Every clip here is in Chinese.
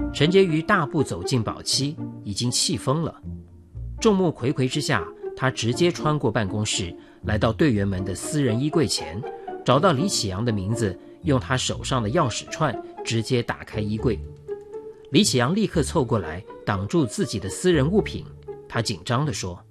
陈洁瑜大步走进宝七，已经气疯了。众目睽睽之下，他直接穿过办公室，来到队员们的私人衣柜前，找到李启阳的名字，用他手上的钥匙串直接打开衣柜。李启阳立刻凑过来挡住自己的私人物品，他紧张地说：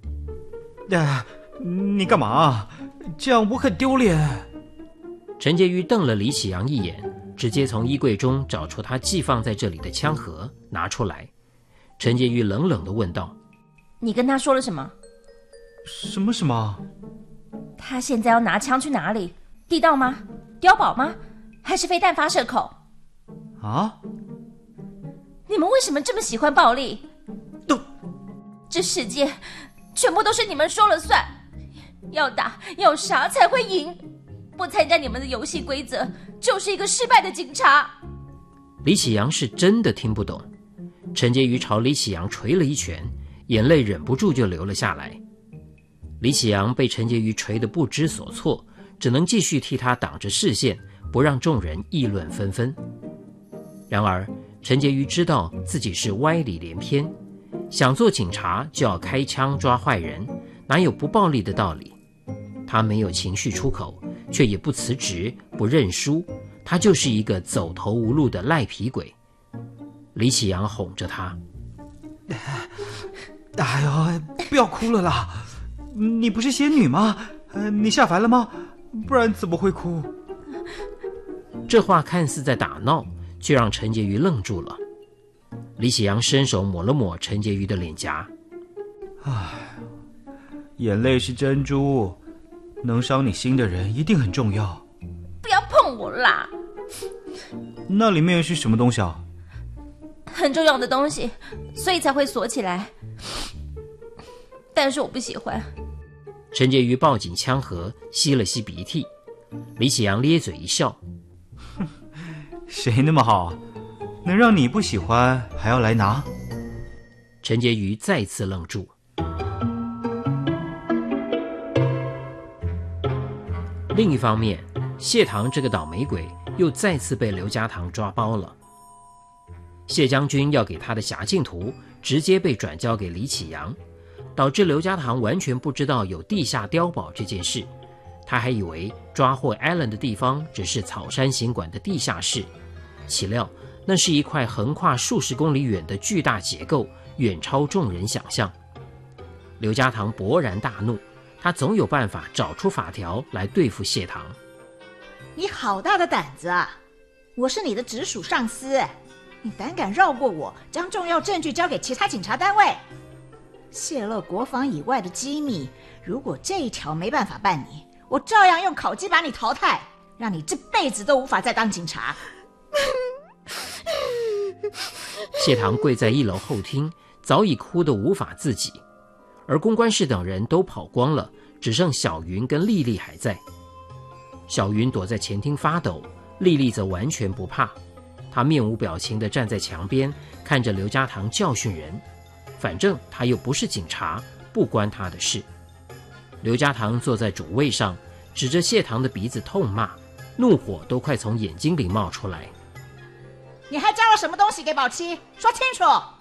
你干嘛？这样我很丢脸。 陈洁瑜瞪了李启阳一眼，直接从衣柜中找出他寄放在这里的枪盒，拿出来。陈洁瑜冷冷地问道： 你跟他说了什么？ 什么？ 他现在要拿枪去哪里？地道吗？碉堡吗？还是飞弹发射口？ 啊？ 你们为什么这么喜欢暴力？ 都， 这世界全部都是你们说了算，要打要杀才会赢，不参加你们的游戏规则就是一个失败的警察。 李启阳是真的听不懂。陈洁瑜朝李启阳捶了一拳，眼泪忍不住就流了下来。李启阳被陈洁瑜捶得不知所措，只能继续替他挡着视线，不让众人议论纷纷。然而陈洁瑜知道自己是歪理连篇，想做警察就要开枪抓坏人，哪有不暴力的道理？他没有情绪出口，却也不辞职不认输，他就是一个走投无路的赖皮鬼。李启阳哄着他： 哎呦，不要哭了啦，你不是仙女吗？你下凡了吗？不然怎么会哭？ 这话看似在打闹，却让陈洁瑜愣住了。李启阳伸手抹了抹陈洁瑜的脸颊： 眼泪是珍珠，能伤你心的人一定很重要。 不要碰我啦！ 那里面是什么东西啊？ 很重要的东西，所以才会锁起来。但是我不喜欢。 陈洁瑜抱紧枪盒，吸了吸鼻涕。李启阳咧嘴一笑： 谁那么好，能让你不喜欢还要来拿？ 陈洁瑜再次愣住。另一方面，谢堂这个倒霉鬼又再次被刘家堂抓包了。谢将军要给他的辖境图直接被转交给李启阳，导致刘家堂完全不知道有地下碉堡这件事。他还以为抓获 Allen 的地方只是草山行馆的地下室，岂料那是一块横跨数十公里远的巨大结构，远超众人想象。刘家堂勃然大怒，他总有办法找出法条来对付谢堂。 你好大的胆子啊！我是你的直属上司，你胆敢绕过我，将重要证据交给其他警察单位，泄露国防以外的机密，如果这一条没办法办你，我照样用烤鸡把你淘汰，让你这辈子都无法再当警察。 谢堂跪在一楼后厅，早已哭得无法自己，而公关室等人都跑光了，只剩小云跟丽丽还在。小云躲在前厅发抖，丽丽则完全不怕，她面无表情地站在墙边，看着刘家堂教训人。反正他又不是警察，不关他的事。刘家堂坐在主位上，指着谢堂的鼻子痛骂，怒火都快从眼睛里冒出来。 你还交了什么东西给宝七？说清楚！